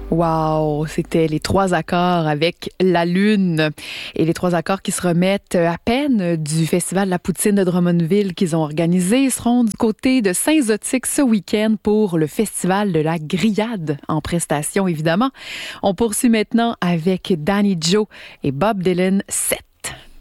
Wow, c'était les 3 accords avec la Lune. Et les 3 accords qui se remettent à peine du Festival de la Poutine de Drummondville qu'ils ont organisé. Ils seront du côté de Saint-Zotique ce week-end pour le Festival de la Grillade, en prestation évidemment. On poursuit maintenant avec Danny Joe et Bob Dylan 7.